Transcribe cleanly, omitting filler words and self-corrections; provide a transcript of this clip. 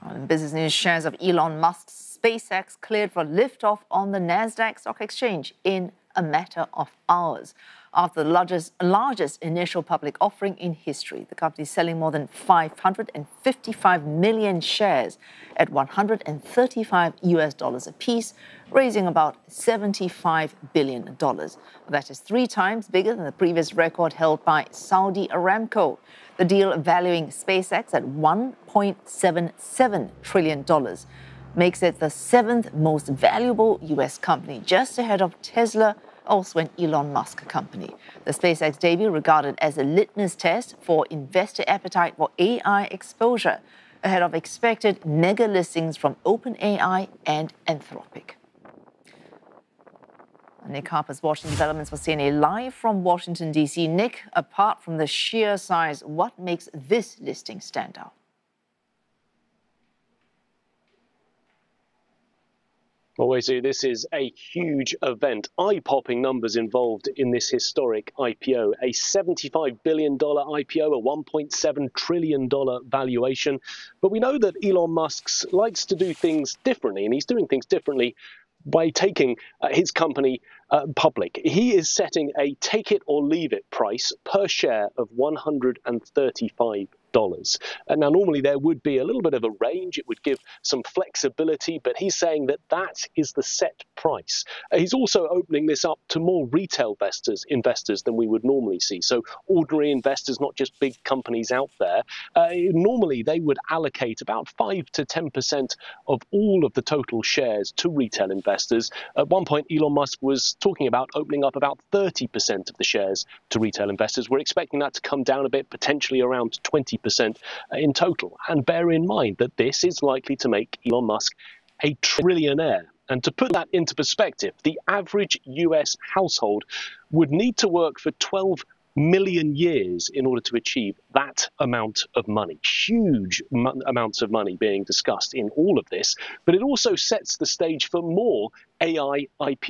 In business news, shares of Elon Musk's SpaceX cleared for liftoff on the Nasdaq Stock Exchange in a matter of hours. After the largest initial public offering in history, the company is selling more than 555 million shares at $135 apiece, raising about $75 billion. That is 3 times bigger than the previous record held by Saudi Aramco. The deal valuing SpaceX at $1.77 trillion makes it the 7th most valuable U.S. company, just ahead of Tesla, also an Elon Musk company. The SpaceX debut regarded as a litmus test for investor appetite for AI exposure, ahead of expected mega listings from OpenAI and Anthropic. Nick Harper's watching developments for CNA live from Washington, D.C. Nick, apart from the sheer size, what makes this listing stand out? Always do. This is a huge event. Eye-popping numbers involved in this historic IPO. A $75 billion IPO, a $1.7 trillion valuation. But we know that Elon Musk likes to do things differently, and he's doing things differently by taking his company public. He is setting a take-it-or-leave-it price per share of $135. Now, normally there would be a little bit of a range. It would give some flexibility, but he's saying that that is the set price. He's also opening this up to more retail investors than we would normally see. So ordinary investors, not just big companies out there. Normally they would allocate about 5 to 10% of all of the total shares to retail investors. At one point, Elon Musk was talking about opening up about 30% of the shares to retail investors. We're expecting that to come down a bit, potentially around 20% in total. And bear in mind that this is likely to make Elon Musk a trillionaire. And to put that into perspective, the average US household would need to work for 12 million years in order to achieve that amount of money. Huge amounts of money being discussed in all of this, but it also sets the stage for more AI IP